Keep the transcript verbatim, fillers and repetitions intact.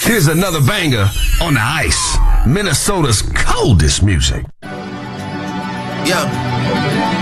Here's another banger on the ice. Minnesota's coldest music. Yeah.